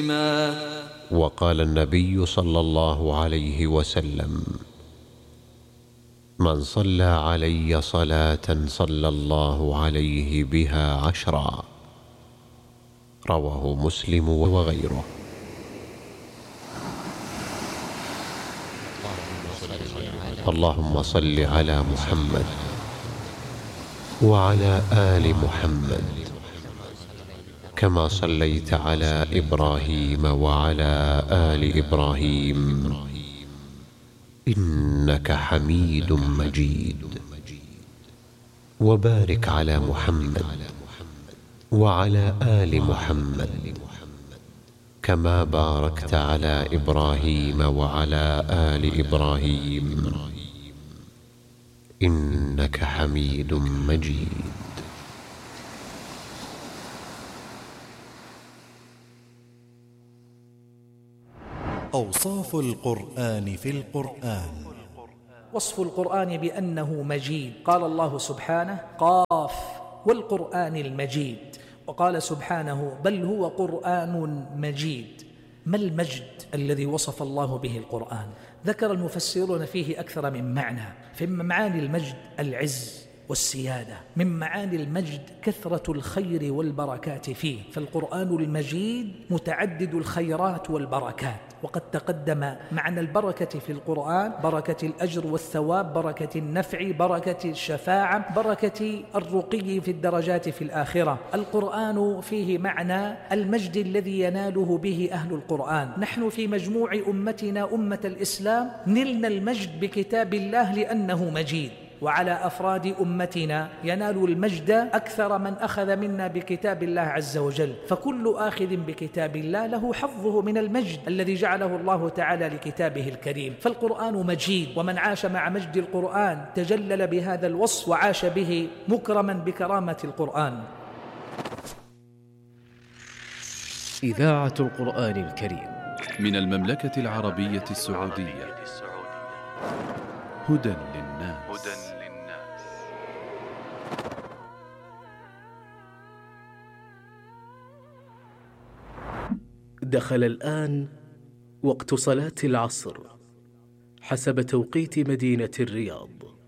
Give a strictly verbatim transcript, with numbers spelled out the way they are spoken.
وقال النبي صلى الله عليه وسلم: من صلى علي صلاة صلى الله عليه بها عشرا. رواه مسلم وغيره. اللهم صل على محمد وعلى آل محمد كما صليت على إبراهيم وعلى آل إبراهيم إنك حميد مجيد. وبارك على محمد وعلى آل محمد كما باركت على إبراهيم وعلى آل إبراهيم إنك حميد مجيد. أوصاف القرآن في القرآن. وصف القرآن بأنه مجيد. قال الله سبحانه: قاف والقرآن المجيد. وقال سبحانه: بل هو قرآن مجيد. ما المجد الذي وصف الله به القرآن؟ ذكر المفسرون فيه أكثر من معنى. في معاني المجد العز والسيادة، من معاني المجد كثرة الخير والبركات فيه، فالقرآن المجيد متعدد الخيرات والبركات. وقد تقدم معنى البركة في القرآن: بركة الأجر والثواب، بركة النفع، بركة الشفاعة، بركة الرقي في الدرجات في الآخرة. القرآن فيه معنى المجد الذي يناله به أهل القرآن. نحن في مجموع أمتنا أمة الإسلام نلنا المجد بكتاب الله لأنه مجيد، وعلى أفراد أمتنا ينال المجد أكثر من أخذ منا بكتاب الله عز وجل. فكل آخذ بكتاب الله له حظه من المجد الذي جعله الله تعالى لكتابه الكريم. فالقرآن مجيد، ومن عاش مع مجد القرآن تجلل بهذا الوصف وعاش به مكرما بكرامة القرآن. إذاعة القرآن الكريم من المملكة العربية السعودية. هدى للناس. دخل الآن وقت صلاة العصر حسب توقيت مدينة الرياض.